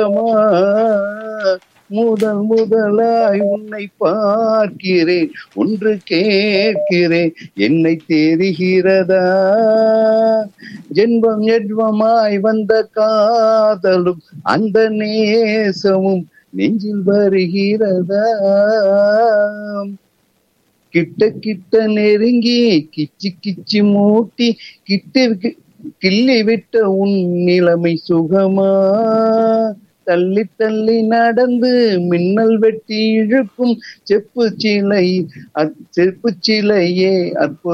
முதல் முதலாய் உன்னை பார்க்கிறேன், ஒன்று கேட்கிறேன், என்னை தெரிகிறதா? ஜென்மம் ஜென்மமாய் வந்த காதலும் அந்த நேசமும் நெஞ்சில் வருகிறதா? கிட்ட கிட்ட நெருங்கி கிச்சி கிச்சி மூட்டி கிள்ளி விட்ட உன் நிலைமை சுகமா? தள்ளி தள்ளி நடந்து மின்னல் வெட்டி இழுக்கும் செப்பு சிலையே அற்புதம்.